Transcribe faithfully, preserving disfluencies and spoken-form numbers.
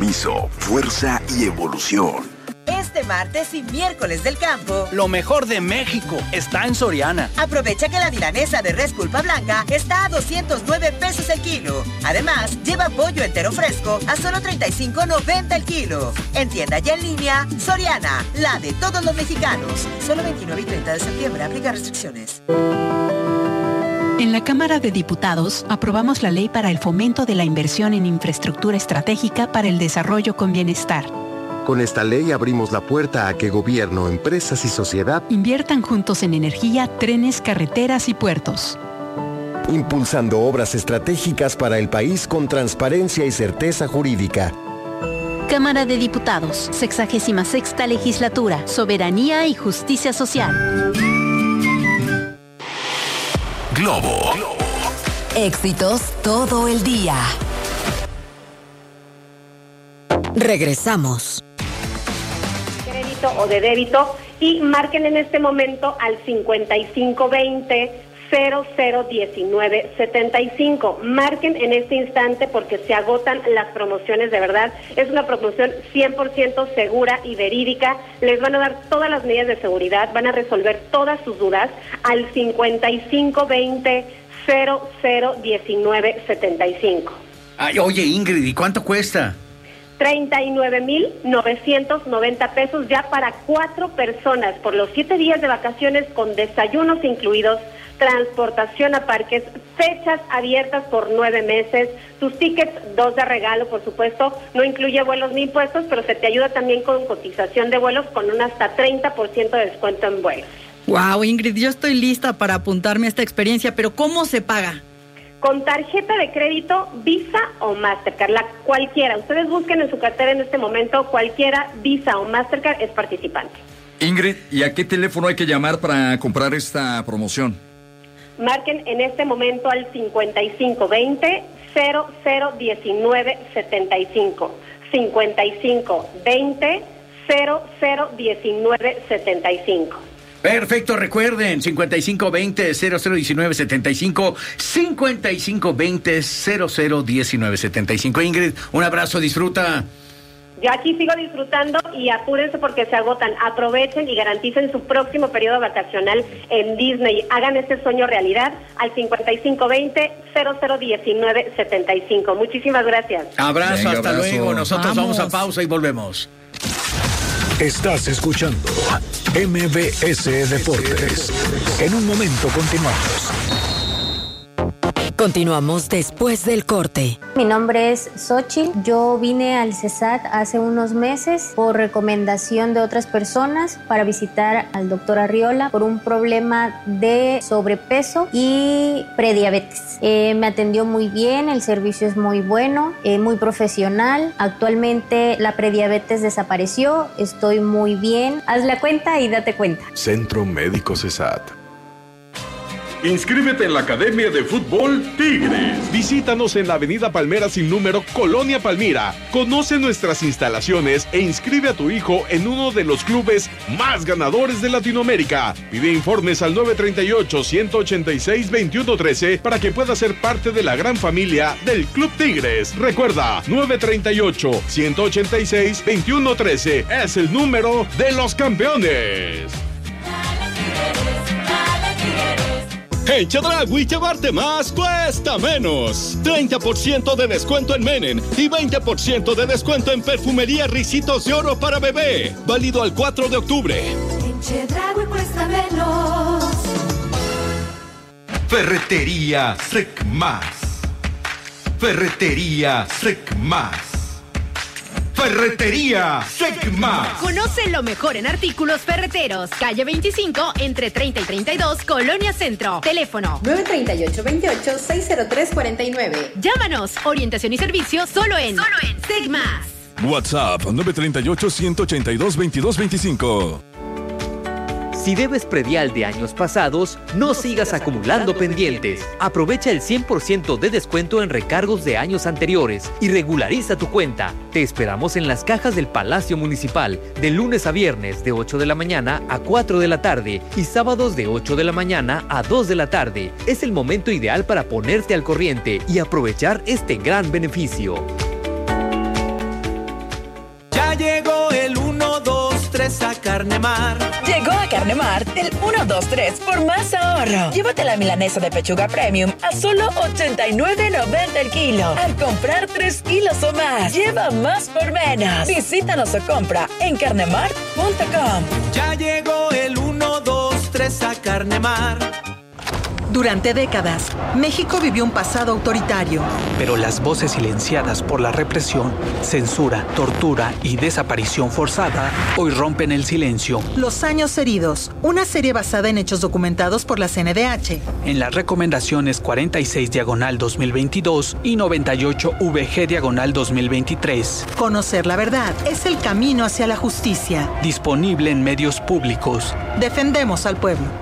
compromiso, fuerza y evolución. Este martes y miércoles del campo, lo mejor de México está en Soriana. Aprovecha que la milanesa de res pulpa blanca está a doscientos nueve pesos el kilo. Además, lleva pollo entero fresco a solo treinta y cinco noventa el kilo. En tienda y en línea, Soriana, la de todos los mexicanos. Solo veintinueve y treinta de septiembre, aplica restricciones. En la Cámara de Diputados aprobamos la ley para el fomento de la inversión en infraestructura estratégica para el desarrollo con bienestar. Con esta ley abrimos la puerta a que gobierno, empresas y sociedad inviertan juntos en energía, trenes, carreteras y puertos. Impulsando obras estratégicas para el país con transparencia y certeza jurídica. Cámara de Diputados, sexagésima sexta legislatura, soberanía y justicia social. Globo. Éxitos todo el día. Regresamos. O de débito y marquen en este momento al cincuenta y cinco veinte cero cero diecinueve setenta y cinco. Marquen en este instante porque se agotan las promociones, de verdad. Es una promoción cien por ciento segura y verídica. Les van a dar todas las medidas de seguridad, van a resolver todas sus dudas al cincuenta y cinco veinte cero cero diecinueve setenta y cinco. Ay, oye, Ingrid, ¿y cuánto cuesta? treinta y nueve mil novecientos noventa pesos ya para cuatro personas por los siete días de vacaciones con desayunos incluidos, transportación a parques, fechas abiertas por nueve meses, tus tickets, dos de regalo, por supuesto, no incluye vuelos ni impuestos, pero se te ayuda también con cotización de vuelos con un hasta treinta por ciento de descuento en vuelos. Wow, Ingrid, yo estoy lista para apuntarme a esta experiencia, pero ¿cómo se paga? Con tarjeta de crédito, Visa o Mastercard, la cualquiera. Ustedes busquen en su cartera en este momento, cualquiera, Visa o Mastercard es participante. Ingrid, ¿y a qué teléfono hay que llamar para comprar esta promoción? Marquen en este momento al cincuenta y cinco veinte cero cero diecinueve setenta y cinco. cincuenta y cinco veinte cero cero diecinueve setenta y cinco. Perfecto, recuerden, cincuenta y cinco veinte cero cero diecinueve setenta y cinco, cincuenta y cinco veinte cero cero diecinueve setenta y cinco. Ingrid, un abrazo, disfruta. Yo aquí sigo disfrutando y apúrense porque se agotan. Aprovechen y garanticen su próximo periodo vacacional en Disney. Hagan este sueño realidad al cincuenta y cinco veinte cero cero diecinueve setenta y cinco. Muchísimas gracias. Abrazo, Venga, hasta abrazo. luego. Nosotros Vamos. vamos a pausa y volvemos. Estás escuchando M B S Deportes. En un momento continuamos. Continuamos después del corte. Mi nombre es Xochitl. Yo vine al CESAT hace unos meses por recomendación de otras personas para visitar al doctor Arriola por un problema de sobrepeso y prediabetes. Eh, me atendió muy bien, el servicio es muy bueno, eh, muy profesional. Actualmente la prediabetes desapareció, estoy muy bien. Haz la cuenta y date cuenta. Centro Médico CESAT. Inscríbete en la Academia de Fútbol Tigres. Visítanos en la Avenida Palmera sin número, Colonia Palmira. Conoce nuestras instalaciones e inscribe a tu hijo en uno de los clubes más ganadores de Latinoamérica. Pide informes al nueve tres ocho, uno ocho seis, dos uno uno tres para que puedas ser parte de la gran familia del Club Tigres. Recuerda, nueve tres ocho, uno ocho seis, dos uno uno tres es el número de los campeones. En Chedraui llevarte más cuesta menos. treinta por ciento de descuento en Menen y veinte por ciento de descuento en perfumería Ricitos de Oro para bebé. Válido al cuatro de octubre. En Chedraui cuesta menos. Ferretería Secmas. Ferretería Secmas. Ferretería Secmas. Conoce lo mejor en artículos ferreteros. Calle veinticinco, entre treinta y treinta y dos, Colonia Centro. Teléfono nueve tres ocho, veintiocho, seis cero tres cuarenta y nueve. Llámanos. Orientación y servicio solo en, solo en Secmas. WhatsApp nueve tres ocho, uno ocho dos, veintidós veinticinco. Si debes predial de años pasados, no sigas acumulando pendientes. Aprovecha el cien por ciento de descuento en recargos de años anteriores y regulariza tu cuenta. Te esperamos en las cajas del Palacio Municipal de lunes a viernes de ocho de la mañana a cuatro de la tarde y sábados de ocho de la mañana a dos de la tarde. Es el momento ideal para ponerte al corriente y aprovechar este gran beneficio. llegó el uno, dos, tres a Carnemar. Llegó a Carnemar el uno, dos, tres por más ahorro. Llévate la milanesa de pechuga premium a solo ochenta y nueve noventa el kilo. Al comprar tres kilos o más, lleva más por menos. Visítanos o compra en carnemart punto com. Ya llegó el uno, dos, tres a Carnemar. Durante décadas, México vivió un pasado autoritario. Pero las voces silenciadas por la represión, censura, tortura y desaparición forzada hoy rompen el silencio. Los años heridos, una serie basada en hechos documentados por la C N D H. En las recomendaciones cuarenta y seis diagonal dos mil veintidós y noventa y ocho V G diagonal dos mil veintitrés. Conocer la verdad es el camino hacia la justicia. Disponible en medios públicos. Defendemos al pueblo.